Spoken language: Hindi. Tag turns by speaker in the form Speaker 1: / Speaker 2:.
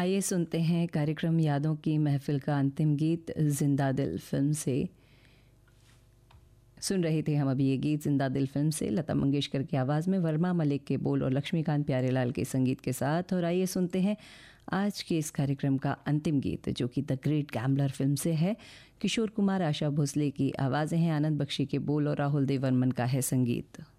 Speaker 1: आइए सुनते हैं कार्यक्रम यादों की महफिल का अंतिम गीत जिंदा दिल फिल्म से। सुन रहे थे हम अभी ये गीत जिंदा दिल फिल्म से, लता मंगेशकर की आवाज़ में, वर्मा मलिक के बोल और लक्ष्मीकांत प्यारेलाल के संगीत के साथ। और आइए सुनते हैं आज के इस कार्यक्रम का अंतिम गीत जो कि द ग्रेट गैम्बलर फिल्म से है। किशोर कुमार, आशा भोसले की आवाज़ें हैं, आनंद बख्शी के बोल और राहुल देव वर्मन का है संगीत।